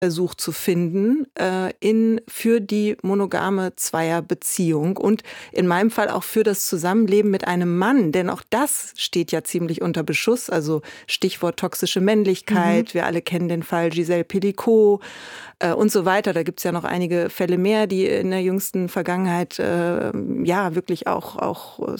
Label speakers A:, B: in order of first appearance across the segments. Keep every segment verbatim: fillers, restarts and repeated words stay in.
A: versucht zu finden äh, in, für die monogame Zweierbeziehung und in meinem Fall auch für das Zusammenleben mit einem Mann, denn auch das steht ja ziemlich unter Beschuss, also Stichwort toxische Männlichkeit, mhm. wir alle kennen den Fall Gisèle Pelicot äh, und so weiter, da gibt es ja noch einige Fälle mehr, die in der jüngsten Vergangenheit äh, ja wirklich auch, auch äh,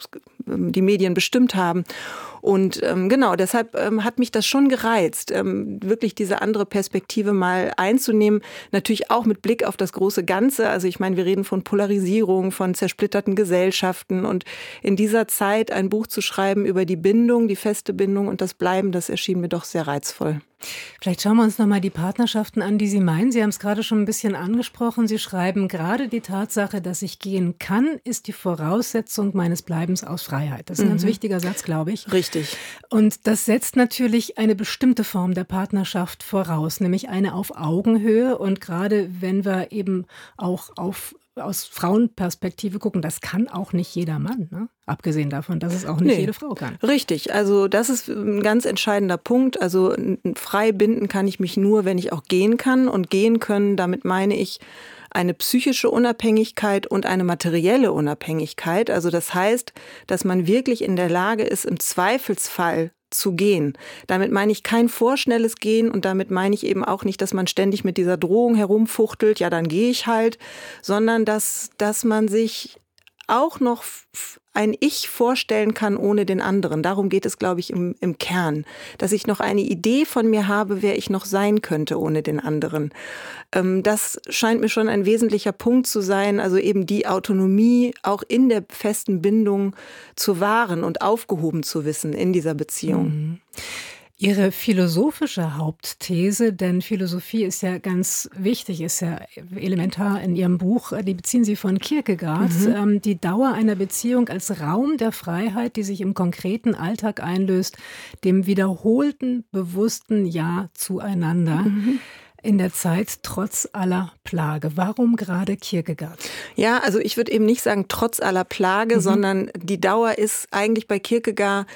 A: die Medien bestimmt haben. Und ähm, genau, deshalb ähm, hat mich das schon gereizt, ähm, wirklich diese andere Perspektive mal einzunehmen. Natürlich auch mit Blick auf das große Ganze. Also ich meine, wir reden von Polarisierung, von zersplitterten Gesellschaften. Und in dieser Zeit ein Buch zu schreiben über die Bindung, die feste Bindung und das Bleiben, das erschien mir doch sehr reizvoll.
B: Vielleicht schauen wir uns noch mal die Partnerschaften an, die Sie meinen. Sie haben es gerade schon ein bisschen angesprochen. Sie schreiben, gerade die Tatsache, dass ich gehen kann, ist die Voraussetzung meines Bleibens aus Freiheit. Das ist ein mhm. ganz wichtiger Satz, glaube ich.
A: Richtig.
B: Und das setzt natürlich eine bestimmte Form der Partnerschaft voraus, nämlich eine auf Augenhöhe. Und gerade wenn wir eben auch auf aus Frauenperspektive gucken, das kann auch nicht jeder Mann, ne? Abgesehen davon, dass es auch nicht nee, jede Frau kann.
A: Richtig, also das ist ein ganz entscheidender Punkt. Also frei binden kann ich mich nur, wenn ich auch gehen kann. Und gehen können, damit meine ich eine psychische Unabhängigkeit und eine materielle Unabhängigkeit. Also das heißt, dass man wirklich in der Lage ist, im Zweifelsfall zu gehen. Damit meine ich kein vorschnelles Gehen und damit meine ich eben auch nicht, dass man ständig mit dieser Drohung herumfuchtelt, ja, dann gehe ich halt, sondern dass, dass man sich auch noch ein Ich vorstellen kann ohne den anderen. Darum geht es, glaube ich, im, im Kern. Dass ich noch eine Idee von mir habe, wer ich noch sein könnte ohne den anderen. Ähm, das scheint mir schon ein wesentlicher Punkt zu sein, also eben die Autonomie auch in der festen Bindung zu wahren und aufgehoben zu wissen in dieser Beziehung.
B: Mhm. Ihre philosophische Hauptthese, denn Philosophie ist ja ganz wichtig, ist ja elementar in Ihrem Buch, die beziehen Sie von Kierkegaard, mhm. ähm, die Dauer einer Beziehung als Raum der Freiheit, die sich im konkreten Alltag einlöst, dem wiederholten, bewussten Ja zueinander. Mhm. In der Zeit trotz aller Plage. Warum gerade Kierkegaard?
A: Ja, also ich würde eben nicht sagen trotz aller Plage, mhm. sondern die Dauer ist eigentlich bei Kierkegaard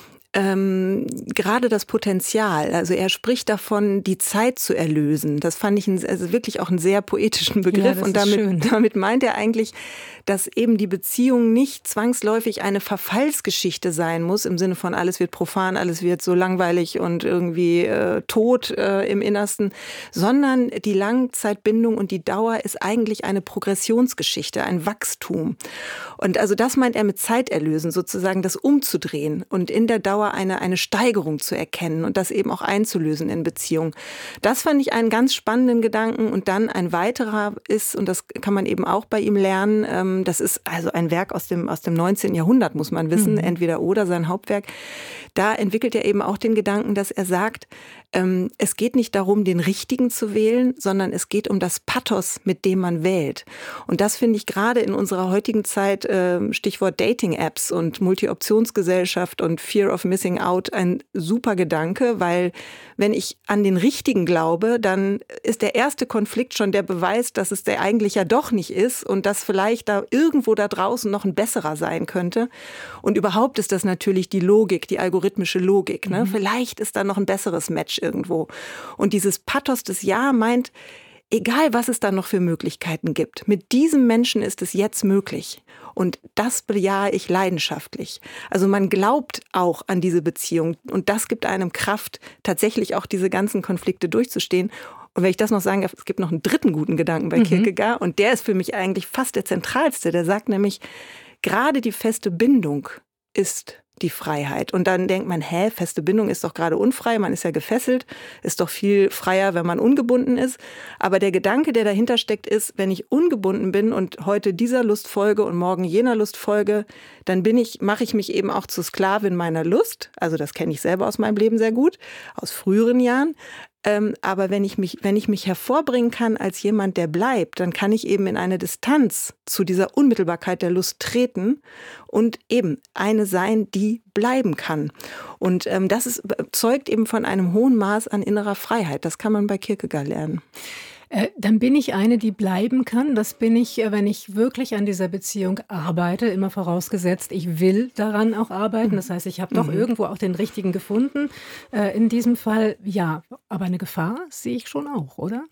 A: Ähm, gerade das Potenzial, also er spricht davon, die Zeit zu erlösen. Das fand ich ein, also wirklich auch einen sehr poetischen Begriff. Ja, das und damit, damit meint er eigentlich, dass eben die Beziehung nicht zwangsläufig eine Verfallsgeschichte sein muss, im Sinne von alles wird profan, alles wird so langweilig und irgendwie äh, tot äh, im Innersten, sondern die Langzeitbindung und die Dauer ist eigentlich eine Progressionsgeschichte, ein Wachstum. Und also das meint er mit Zeiterlösen, sozusagen das umzudrehen und in der Dauer Eine, eine Steigerung zu erkennen und das eben auch einzulösen in Beziehungen. Das fand ich einen ganz spannenden Gedanken. Und dann ein weiterer ist, und das kann man eben auch bei ihm lernen, das ist also ein Werk aus dem, aus dem neunzehnten Jahrhundert, muss man wissen, mhm. entweder oder sein Hauptwerk. Da entwickelt er eben auch den Gedanken, dass er sagt, ähm, es geht nicht darum, den Richtigen zu wählen, sondern es geht um das Pathos, mit dem man wählt. Und das finde ich gerade in unserer heutigen Zeit, äh, Stichwort Dating-Apps und Multi-Optionsgesellschaft und Fear of Missing Out, ein super Gedanke, weil wenn ich an den Richtigen glaube, dann ist der erste Konflikt schon der Beweis, dass es der eigentlich ja doch nicht ist und dass vielleicht da irgendwo da draußen noch ein besserer sein könnte. Und überhaupt ist das natürlich die Logik, die algorithmische Logik. Ne? Mhm. Vielleicht ist da noch ein besseres Match irgendwo. Und dieses Pathos des Ja meint, egal was es da noch für Möglichkeiten gibt, mit diesem Menschen ist es jetzt möglich. Und das bejahe ich leidenschaftlich. Also man glaubt auch an diese Beziehung und das gibt einem Kraft, tatsächlich auch diese ganzen Konflikte durchzustehen. Und wenn ich das noch sagen darf, es gibt noch einen dritten guten Gedanken bei mhm. Kierkegaard und der ist für mich eigentlich fast der zentralste. Der sagt nämlich, gerade die feste Bindung ist die Freiheit. Und dann denkt man, hä, feste Bindung ist doch gerade unfrei, man ist ja gefesselt, ist doch viel freier, wenn man ungebunden ist. Aber der Gedanke, der dahinter steckt, ist, wenn ich ungebunden bin und heute dieser Lust folge und morgen jener Lust folge, dann bin ich, mache ich mich eben auch zur Sklavin meiner Lust. Also das kenne ich selber aus meinem Leben sehr gut, aus früheren Jahren. Ähm, aber wenn ich mich, wenn ich mich hervorbringen kann als jemand, der bleibt, dann kann ich eben in eine Distanz zu dieser Unmittelbarkeit der Lust treten und eben eine sein, die bleiben kann. Und ähm, das ist, zeugt eben von einem hohen Maß an innerer Freiheit. Das kann man bei Kierkegaard lernen.
B: Äh, dann bin ich eine, die bleiben kann. Das bin ich, äh, wenn ich wirklich an dieser Beziehung arbeite, immer vorausgesetzt, ich will daran auch arbeiten. Das heißt, ich habe doch mhm. irgendwo auch den Richtigen gefunden. Äh, in diesem Fall, ja, aber eine Gefahr sehe ich schon auch, oder?